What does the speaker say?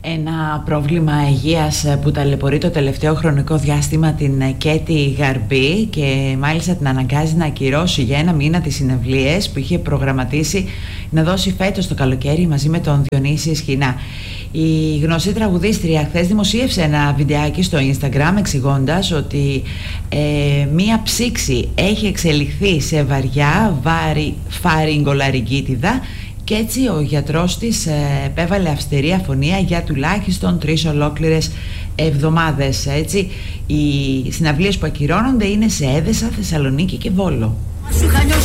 Ένα πρόβλημα υγείας που ταλαιπωρεί το τελευταίο χρονικό διάστημα την Κέτη Γαρμπή και μάλιστα την αναγκάζει να ακυρώσει για ένα μήνα τις συναυλίες που είχε προγραμματίσει να δώσει φέτος το καλοκαίρι μαζί με τον Διονύση Σχοινά. Η γνωστή τραγουδίστρια χθες δημοσίευσε ένα βιντεάκι στο Instagram εξηγώντας ότι μία ψήξη έχει εξελιχθεί σε βαριά φαριγγολαριγκίτιδα και έτσι ο γιατρός της επέβαλε αυστηρή αφωνία για τουλάχιστον 3 ολόκληρες εβδομάδες. Έτσι, οι συναυλίες που ακυρώνονται είναι σε Έδεσα, Θεσσαλονίκη και Βόλο.